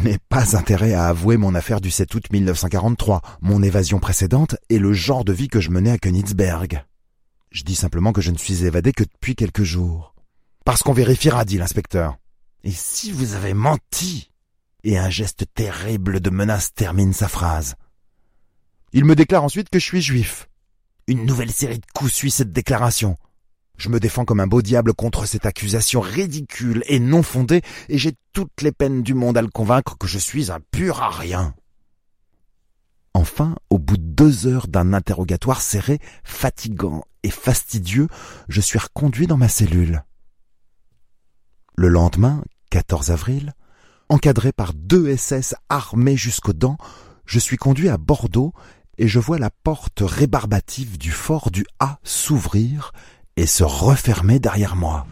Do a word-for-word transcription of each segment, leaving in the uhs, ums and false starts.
n'ai pas intérêt à avouer mon affaire du sept août mille neuf cent quarante-trois, mon évasion précédente et le genre de vie que je menais à Königsberg. Je dis simplement que je ne suis évadé que depuis quelques jours. Parce qu'on vérifiera, dit l'inspecteur. Et si vous avez menti? Et un geste terrible de menace termine sa phrase. Il me déclare ensuite que je suis juif. Une nouvelle série de coups suit cette déclaration. Je me défends comme un beau diable contre cette accusation ridicule et non fondée, et j'ai toutes les peines du monde à le convaincre que je suis un pur arien. Enfin, au bout de deux heures d'un interrogatoire serré, fatigant et fastidieux, je suis reconduit dans ma cellule. Le lendemain, quatorze avril, encadré par deux S S armés jusqu'aux dents, je suis conduit à Bordeaux et je vois la porte rébarbative du fort du A s'ouvrir et se refermer derrière moi.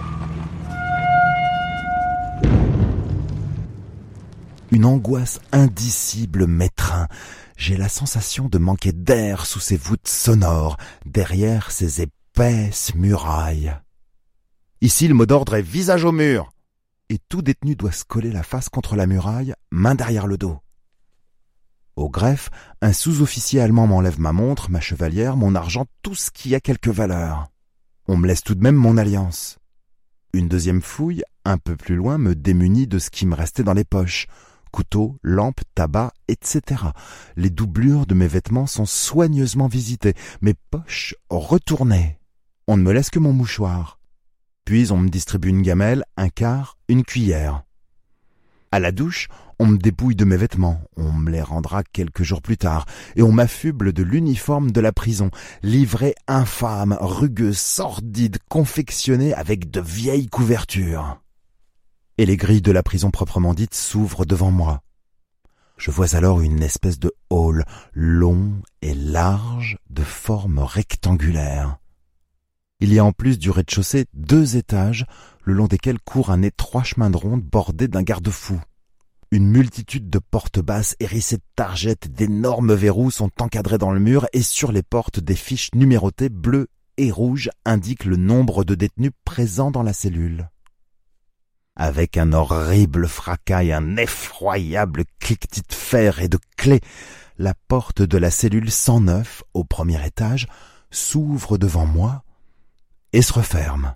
Une angoisse indicible m'étreint. J'ai la sensation de manquer d'air sous ces voûtes sonores, derrière ces épaisses murailles. Ici, le mot d'ordre est « visage au mur » et tout détenu doit se coller la face contre la muraille, main derrière le dos. Au greffe, un sous-officier allemand m'enlève ma montre, ma chevalière, mon argent, tout ce qui a quelque valeur. On me laisse tout de même mon alliance. Une deuxième fouille, un peu plus loin, me démunit de ce qui me restait dans les poches. Couteau, lampe, tabac, et cetera. Les doublures de mes vêtements sont soigneusement visitées, mes poches retournées. On ne me laisse que mon mouchoir. Puis on me distribue une gamelle, un quart, une cuillère. À la douche, on me dépouille de mes vêtements, on me les rendra quelques jours plus tard, et on m'affuble de l'uniforme de la prison, livrée infâme, rugueuse, sordide, confectionnée avec de vieilles couvertures. Et les grilles de la prison proprement dite s'ouvrent devant moi. Je vois alors une espèce de hall, long et large, de forme rectangulaire. Il y a en plus du rez-de-chaussée deux étages, le long desquels court un étroit chemin de ronde bordé d'un garde-fou. Une multitude de portes basses hérissées de targettes, d'énormes verrous sont encadrés dans le mur et sur les portes des fiches numérotées bleues et rouges indiquent le nombre de détenus présents dans la cellule. Avec un horrible fracas et un effroyable cliquetis de fer et de clés, la porte de la cellule cent neuf, au premier étage, s'ouvre devant moi et se referme.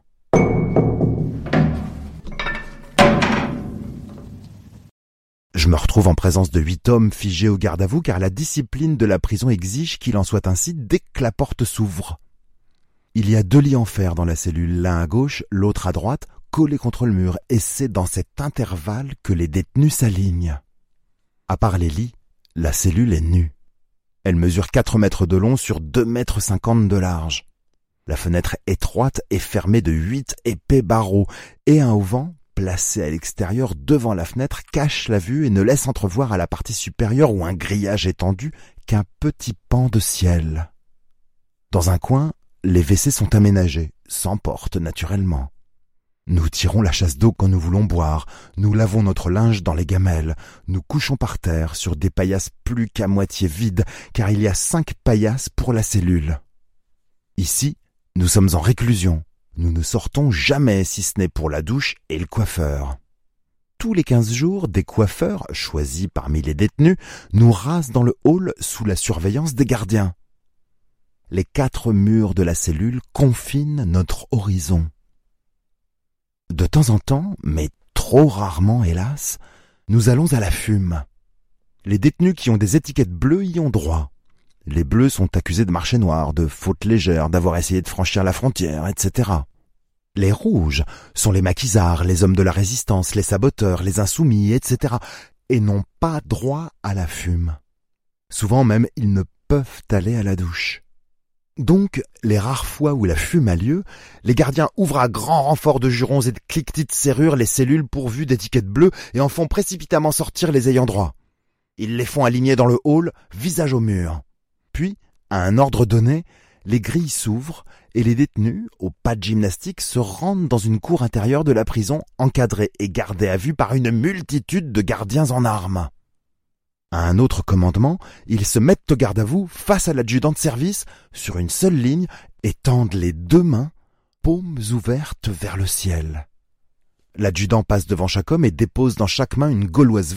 Je me retrouve en présence de huit hommes figés au garde à vous car la discipline de la prison exige qu'il en soit ainsi dès que la porte s'ouvre. Il y a deux lits en fer dans la cellule, l'un à gauche, l'autre à droite, collés contre le mur, et c'est dans cet intervalle que les détenus s'alignent. À part les lits, la cellule est nue. Elle mesure quatre mètres de long sur deux mètres cinquante de large. La fenêtre étroite est fermée de huit épais barreaux, et un auvent, placé à l'extérieur devant la fenêtre, cache la vue et ne laisse entrevoir à la partie supérieure où un grillage est tendu qu'un petit pan de ciel. Dans un coin, les W C sont aménagés, sans porte naturellement. Nous tirons la chasse d'eau quand nous voulons boire, nous lavons notre linge dans les gamelles, nous couchons par terre sur des paillasses plus qu'à moitié vides, car il y a cinq paillasses pour la cellule. Ici, nous sommes en réclusion. Nous ne sortons jamais si ce n'est pour la douche et le coiffeur. Tous les quinze jours, des coiffeurs, choisis parmi les détenus, nous rasent dans le hall sous la surveillance des gardiens. Les quatre murs de la cellule confinent notre horizon. De temps en temps, mais trop rarement hélas, nous allons à la fume. Les détenus qui ont des étiquettes bleues y ont droit. Les bleus sont accusés de marché noir, de fautes légères, d'avoir essayé de franchir la frontière, et cetera. Les rouges sont les maquisards, les hommes de la résistance, les saboteurs, les insoumis, et cetera, et n'ont pas droit à la fume. Souvent même, ils ne peuvent aller à la douche. Donc, les rares fois où la fume a lieu, les gardiens ouvrent à grand renfort de jurons et de cliquetis de serrure les cellules pourvues d'étiquettes bleues et en font précipitamment sortir les ayants droit. Ils les font aligner dans le hall, visage au mur. Puis, à un ordre donné, les grilles s'ouvrent et les détenus, au pas de gymnastique, se rendent dans une cour intérieure de la prison, encadrée et gardée à vue par une multitude de gardiens en armes. À un autre commandement, ils se mettent au garde à vous face à l'adjudant de service, sur une seule ligne, et tendent les deux mains, paumes ouvertes vers le ciel. L'adjudant passe devant chaque homme et dépose dans chaque main une gauloise